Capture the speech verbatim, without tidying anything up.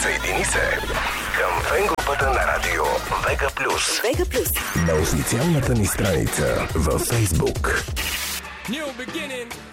Присъедини се към фен групата на радио Вега Плюс. Вега Плюс. На официалната ни страница във Фейсбук. New beginning.